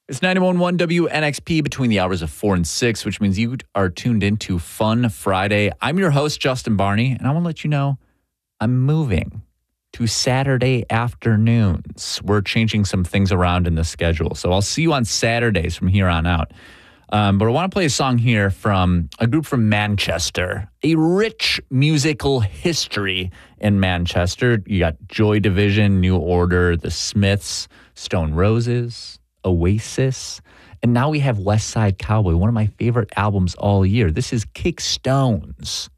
It's 91.1 WNXP between the hours of 4 and 6, which means you are tuned into Fun Friday. I'm your host, Justin Barney, and I want to let you know I'm moving to Saturday afternoons. We're changing some things around in the schedule, so I'll see you on Saturdays from here on out. But I want to play a song here from a group from Manchester, a rich musical history in Manchester. You got Joy Division, New Order, The Smiths, Stone Roses, Oasis, and now we have West Side Cowboy, one of my favorite albums all year. This is Kick Stones.